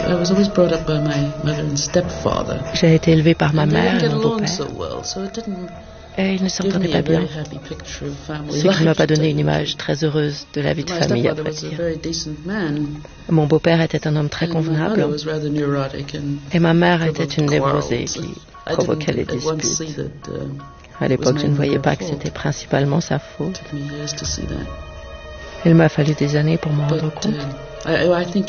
J'ai été élevée par ma mère et mon beau-père. Et ils ne s'entendaient pas bien. Ce qui ne m'a pas donné une image très heureuse de la vie de famille, à vrai dire. Mon beau-père était un homme très convenable et ma mère était une névrosée qui provoquait les disputes. À l'époque, je ne voyais pas que c'était principalement sa faute. Il m'a fallu des années pour m'en rendre compte.